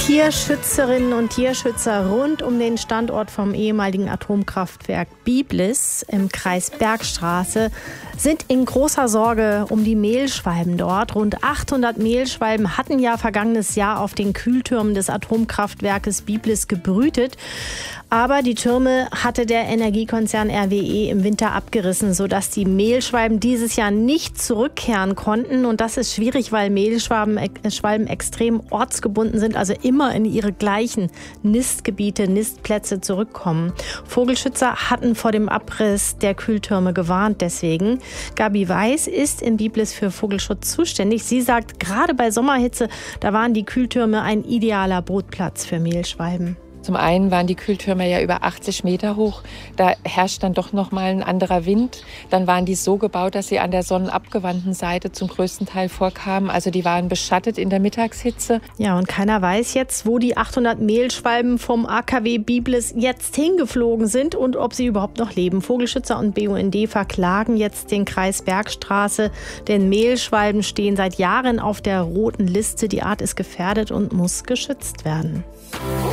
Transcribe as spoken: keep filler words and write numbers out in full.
Tierschützerinnen und Tierschützer rund um den Standort vom ehemaligen Atomkraftwerk Biblis im Kreis Bergstraße sind in großer Sorge um die Mehlschwalben dort. Rund achthundert Mehlschwalben hatten ja vergangenes Jahr auf den Kühltürmen des Atomkraftwerkes Biblis gebrütet. Aber die Türme hatte der Energiekonzern R W E im Winter abgerissen, sodass die Mehlschwalben dieses Jahr nicht zurückkehren konnten. Und das ist schwierig, weil Mehlschwalben äh, Schwalben extrem ortsgebunden sind, also immer in ihre gleichen Nistgebiete, Nistplätze zurückkommen. Vogelschützer hatten vor dem Abriss der Kühltürme gewarnt deswegen. Gabi Weiß ist in Biblis für Vogelschutz zuständig. Sie sagt, gerade bei Sommerhitze, da waren die Kühltürme ein idealer Brutplatz für Mehlschwalben. Zum einen waren die Kühltürme ja über achtzig Meter hoch. Da herrscht dann doch noch mal ein anderer Wind. Dann waren die so gebaut, dass sie an der sonnenabgewandten Seite zum größten Teil vorkamen. Also die waren beschattet in der Mittagshitze. Ja, und keiner weiß jetzt, wo die achthundert Mehlschwalben vom A K W Biblis jetzt hingeflogen sind und ob sie überhaupt noch leben. Vogelschützer und B U N D verklagen jetzt den Kreis Bergstraße, denn Mehlschwalben stehen seit Jahren auf der roten Liste. Die Art ist gefährdet und muss geschützt werden.